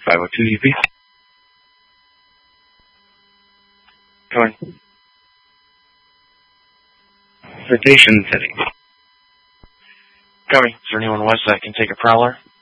502 UP. Coming. Citation setting. Coming. Is there anyone west that can take a prowler?